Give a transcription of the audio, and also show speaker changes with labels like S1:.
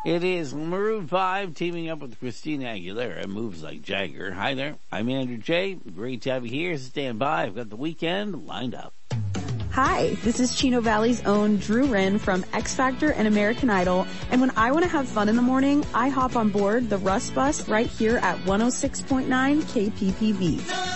S1: It is Maroon 5 teaming up with Christina Aguilera. Moves like Jagger. Hi there. I'm Andrew J. Great to have you here. Stand by. I've got the weekend lined up.
S2: Hi, this is Chino Valley's own Drew Wren from X Factor and American Idol. And when I want to have fun in the morning, I hop on board the Russ Bus right here at 106.9 KPPV.